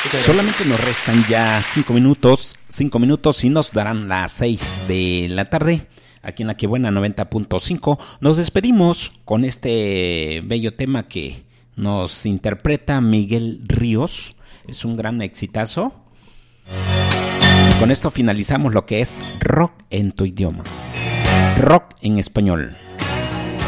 Solamente nos restan ya 5 minutos y nos darán las 6 de la tarde. Aquí en La Que Buena 90.5 nos despedimos con este bello tema que nos interpreta Miguel Ríos. Es un gran exitazo. Con esto finalizamos lo que es rock en tu idioma, rock en español.